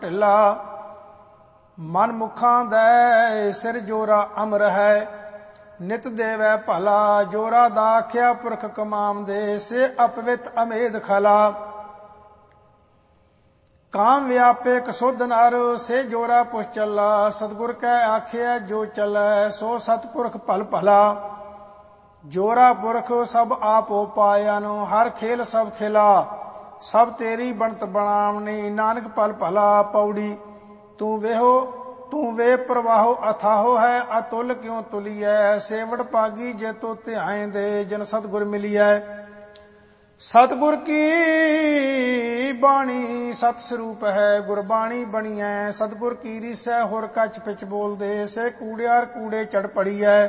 ਢਿੱਲਾ ਮਨ ਮੁਖਾਂ ਦੈ ਸਿਰ ਜੋਰਾ ਅਮਰ ਹੈ। ਨਿਤ ਦੇਵੈ ਭਲਾ ਜੋਰਾ ਦਾਖਿਆ ਪੁਰਖ ਕਮਾਮ ਦੇ ਸੇ ਅਪਵਿਤ ਅਮੇਧ ਖਲਾ। ਕਾਮ ਵਿਆਪੇ ਕਸੁਧ ਨਰ ਸੇ ਜੋਰਾ ਪੁਛ ਚੱਲਾ। ਸਤਿਗੁਰ ਕੈ ਆਖਿਆ ਜੋ ਚੱਲੈ ਸੋ ਸਤਿਪੁਰਖ ਭਲ ਭਲਾ। ਜੋਰਾ ਪੁਰਖ ਸਭ ਆਪੋ ਪਾਇਨ ਹਰ ਖੇਲ ਸਭ ਖੇਲਾ। ਸਭ ਤੇਰੀ ਬਣਤ ਬਣਾਵਣੀ ਨਾਨਕ ਭਲ ਭਲਾ। ਪੌੜੀ ਤੂੰ ਵੇ ਪ੍ਰਵਾਹੋ ਅਥਾਹੋ ਹੈ ਅਤੁਲ ਕਿਉ ਤੁਲੀਐ। ਸੇਵੜ ਪਾਗੀ ਜੇ ਤੋ ਧਿਆਏ ਦੇ ਜਨ ਸਤਿਗੁਰ ਮਿਲੀਐ। ਸਤਿਗੁਰ ਕੀ ਬਾਣੀ ਸਤ ਸਰੂਪ ਹੈ ਗੁਰਬਾਣੀ ਬਣੀਐ। ਸਤਿਗੁਰ ਕੀ ਰੀਸੈ ਹੋਰ ਕੱਚ ਪਿਚ ਬੋਲਦੇ ਸੇ ਕੂੜਿਆਰ ਕੂੜੇ ਚੜ ਪੜੀਐ।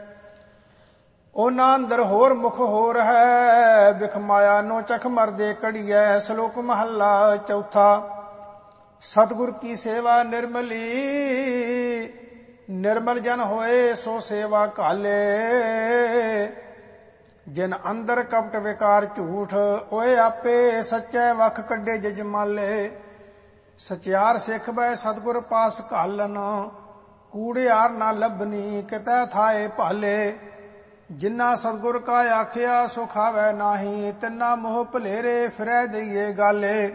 ਉਹਨਾਂ ਅੰਦਰ ਹੋਰ ਮੁਖ ਹੋਰ ਹੈ ਬਿਖ ਮਾਇਆ ਨੋ ਚਖ ਮਰਦੇ ਕੜੀਐ। ਸ਼ਲੋਕ ਮਹੱਲਾ ਚੌਥਾ। ਸਤਿਗੁਰ ਕੀ ਸੇਵਾ ਨਿਰਮਲੀ ਨਿਰਮਲ ਜਨ ਹੋਏ ਸੋ ਸੇਵਾ ਘਾਲੇ। ਜਿਨ ਅੰਦਰ ਕਪਟ ਵਿਕਾਰ ਝੂਠ ਓਏ ਆਪੇ ਸੱਚੇ ਵਖ ਕੱਢੇ ਜਜਮਾਲੇ। ਸਚਿਆਰ ਸਿੱਖ ਬੈ ਸਤਿਗੁਰ ਪਾਸ ਘਾਲਨ ਕੂੜਿਆਰ ਨਾ ਲੱਭਨੀ ਕਿਤੈ ਥਾਏ ਭਾਲੇ। ਜਿਨਾ ਸਤਿਗੁਰ ਕਾ ਆਖਿਆ ਸੋ ਖਾਵੈ ਨਾਹੀ ਤਿੰਨਾ ਮੋਹ ਭਲੇਰੇ ਫਿਰੈ ਦਈਏ ਗਾਲੇ।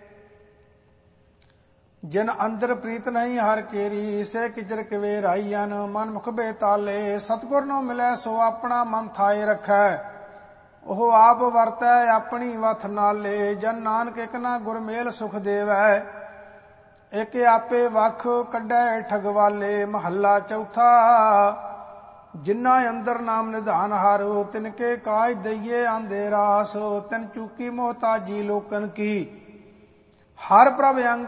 ਜਿਨ ਅੰਦਰ ਪ੍ਰੀਤ ਨਹੀਂ ਹਰ ਕੇਰੀ ਸੇ ਕਿਚਰ ਕਿਵੇ ਰਾਈਨ ਮਨ ਮੁਖ ਬੇਤਾਲੇ। ਸਤਿਗੁਰ ਨੂੰ ਮਿਲੈ ਸੋ ਆਪਣਾ ਮਨ ਥਾਏ ਰੱਖੈ ਉਹ ਆਪ ਵਰਤੈ ਆਪਣੀ ਵਥ ਨਾਲੇ। ਜਨ ਨਾਨਕ ਇਕ ਨਾ ਗੁਰ ਮੇਲ ਸੁਖ ਦੇਵੈ ਇਕ ਆਪੇ ਵਖ ਕੱਢੈ ਠਗਵਾਲੇ। ਮਹੱਲਾ ਚੌਥਾ। ਜਿਨ੍ਹਾਂ ਅੰਦਰ ਨਾਮ ਨਿਧਾਨ ਹਰ ਤਿਨਕੇ ਕਾਜ ਦਈਏ ਆਂਦੇ ਰਾਸ। ਤਿਨ ਚੂਕੀ ਮੋਹਤਾਜੀ ਲੋਕਨ ਕੀ ਹਰ ਪ੍ਰਭ ਅੰਗ